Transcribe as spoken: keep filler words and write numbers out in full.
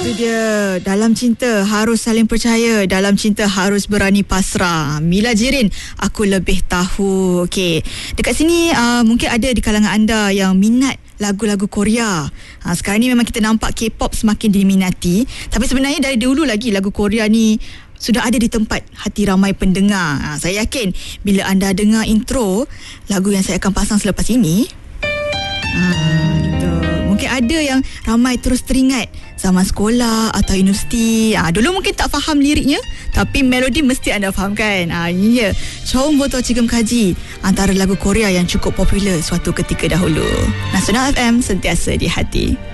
Itu dia, dalam cinta harus saling percaya, dalam cinta harus berani pasrah. Mila Jirin, Aku Lebih Tahu. Okey, dekat sini uh, mungkin ada di kalangan anda yang minat lagu-lagu Korea. Ha, sekarang ni memang kita nampak K-pop semakin diminati, tapi sebenarnya dari dulu lagi lagu Korea ni sudah ada di tempat hati ramai pendengar. Ha, saya yakin bila anda dengar intro lagu yang saya akan pasang selepas ini, ha, gitu. Mungkin ada yang ramai terus teringat zaman sekolah atau universiti. Ha, dulu mungkin tak faham liriknya, tapi melodi mesti anda faham kan. Ha, ini dia Chom Botol Cigem Kaji, antara lagu Korea yang cukup popular suatu ketika dahulu. Nasional F M, sentiasa di hati.